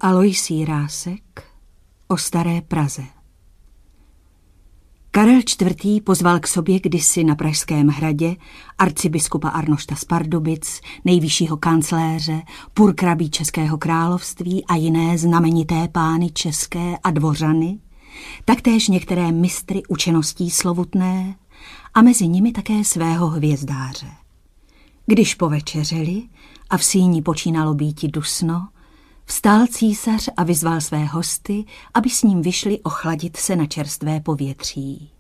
Alois Jirásek o staré Praze. Karel IV. Pozval k sobě kdysi na Pražském hradě arcibiskupa Arnošta z Pardubic, nejvyššího kancléře, purkrabí Českého království a jiné znamenité pány české a dvořany, taktéž některé mistry učeností slovutné a mezi nimi také svého hvězdáře. Když povečeřili a v síni počínalo býti dusno, vstal císař a vyzval své hosty, aby s ním vyšli ochladit se na čerstvé povětří.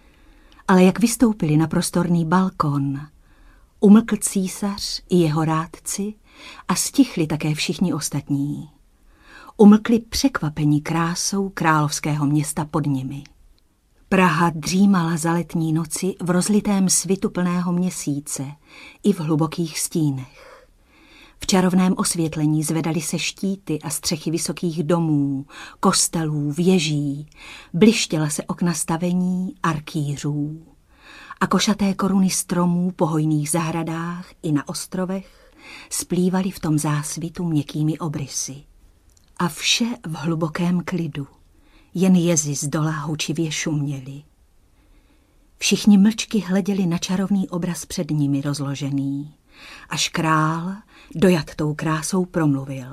Ale jak vystoupili na prostorný balkon, umlkl císař i jeho rádci a stichli také všichni ostatní. Umlkli překvapení krásou královského města pod nimi. Praha dřímala za letní noci v rozlitém svitu plného měsíce i v hlubokých stínech. V čarovném osvětlení zvedaly se štíty a střechy vysokých domů, kostelů, věží, blištěla se okna stavení arkýřů a košaté koruny stromů po hojných zahradách i na ostrovech splývaly v tom zásvitu měkkými obrysy. A vše v hlubokém klidu, jen jezy zdola hučivě šuměly. Všichni mlčky hleděli na čarovný obraz před nimi rozložený, až král dojat tou krásou promluvil.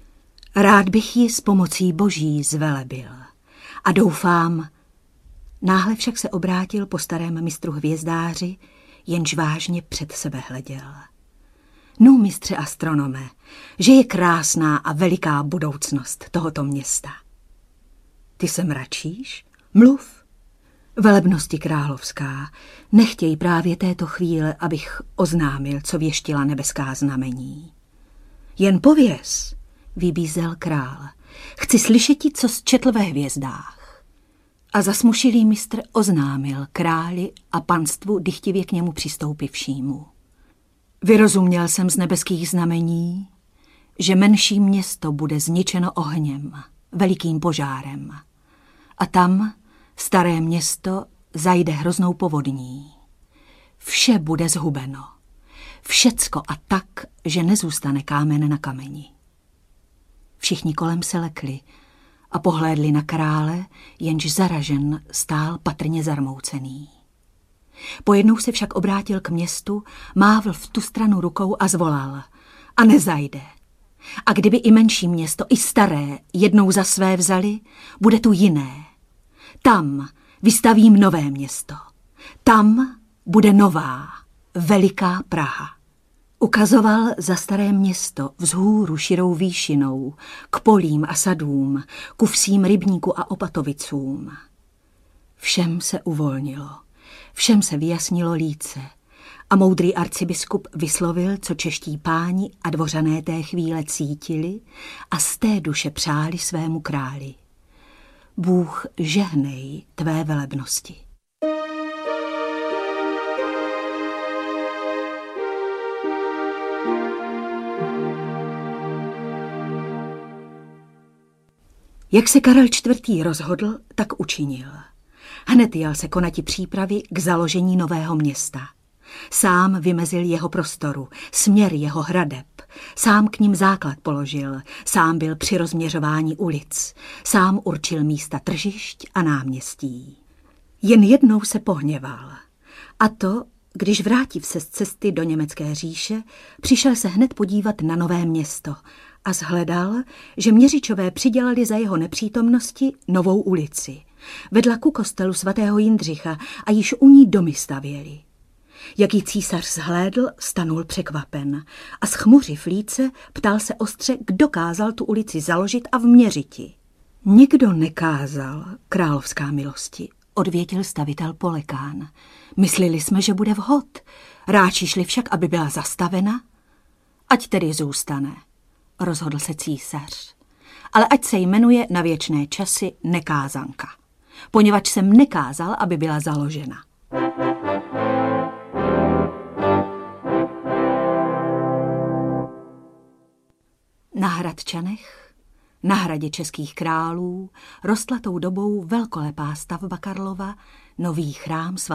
Rád bych ji s pomocí boží zvelebil a doufám. Náhle však se obrátil po starém mistru hvězdáři, jenž vážně před sebe hleděl. No, mistře astronome, že je krásná a veliká budoucnost tohoto města. Ty se mračíš? Mluv. Velebnosti královská, nechtěj právě této chvíle, abych oznámil, co věštila nebeská znamení. Jen pověz, vybízel král, chci slyšet ti, co zčetl ve hvězdách. A zasmušilý mistr oznámil králi a panstvu dychtivě k němu přistoupivšímu. Vyrozuměl jsem z nebeských znamení, že menší město bude zničeno ohněm, velikým požárem. A tam staré město zajde hroznou povodní. Vše bude zhubeno. Všecko a tak, že nezůstane kámen na kameni. Všichni kolem se lekli a pohlédli na krále, jenž zaražen stál patrně zarmoucený. Pojednou se však obrátil k městu, mávl v tu stranu rukou a zvolal. A nezajde. A kdyby i menší město, i staré, jednou za své vzali, bude tu jiné. Tam vystavím nové město. Tam bude nová, veliká Praha. Ukazoval za staré město vzhůru širou výšinou, k polím a sadům, ku vsím rybníku a opatovicům. Všem se uvolnilo, všem se vyjasnilo líce a moudrý arcibiskup vyslovil, co čeští páni a dvořané té chvíle cítili a z té duše přáli svému králi. Bůh žehnej tvé velebnosti. Jak se Karel IV. Rozhodl, tak učinil. Hned jel se konati přípravy k založení nového města. Sám vymezil jeho prostoru, směr jeho hradeb, sám k nim základ položil, sám byl při rozměřování ulic, sám určil místa tržišť a náměstí. Jen jednou se pohněval. A to, když vrátiv se z cesty do německé říše, přišel se hned podívat na nové město a shledal, že Měřičové přidělali za jeho nepřítomnosti novou ulici. Vedla ku kostelu svatého Jindřicha a již u ní domy stavěli. Jak ji císař zhlédl, stanul překvapen a schmuřiv líce ptal se ostře, kdo kázal tu ulici založit a vměřiti. Nikdo nekázal, královská milosti, odvětil stavitel Polekán. Myslili jsme, že bude vhod. Ráčíš-li však, aby byla zastavena? Ať tedy zůstane, rozhodl se císař. Ale ať se jmenuje na věčné časy nekázanka, poněvadž jsem nekázal, aby byla založena. Na Hradčanech, na hradě českých králů, rostla tou dobou velkolepá stavba Karlova, nový chrám sv.